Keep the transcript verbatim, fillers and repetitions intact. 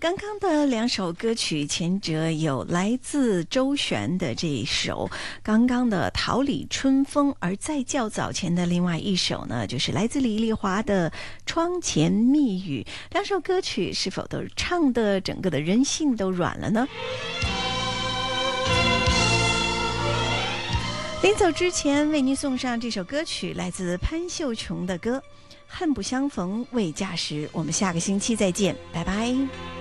刚刚的两首歌曲，前者有来自周璇的这一首，刚刚的《桃李春风》，而在较早前的另外一首呢，就是来自李丽华的《窗前密语》。两首歌曲是否都唱的整个的人性都软了呢？临走之前，为您送上这首歌曲，来自潘秀琼的歌《恨不相逢未嫁时》。我们下个星期再见，拜拜。